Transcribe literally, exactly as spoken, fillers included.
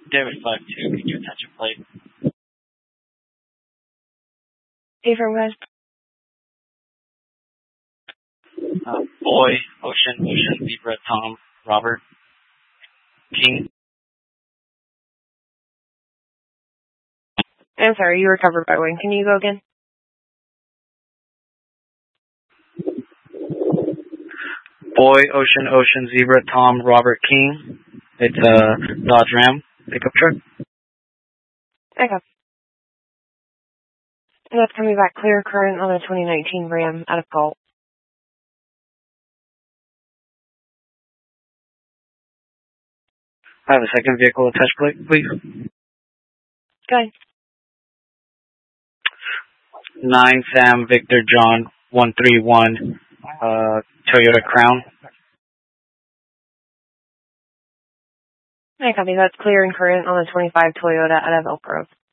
David five two, can you attach a plate? Affirm, guys. Uh, boy, Ocean, Ocean, Zebra, Tom, Robert, King. I'm sorry, you were covered by wind. Can you go again? Boy, Ocean, Ocean, Zebra, Tom, Robert, King. It's a Dodge Ram pickup truck. Okay. And that's coming back clear current on a twenty nineteen Ram out of Galt. I have a second vehicle attached plate, please. Go ahead. nine Sam Victor John one three one, uh, Toyota Crown. I copy. That's clear and current on the twenty-five Toyota out of Elk Grove.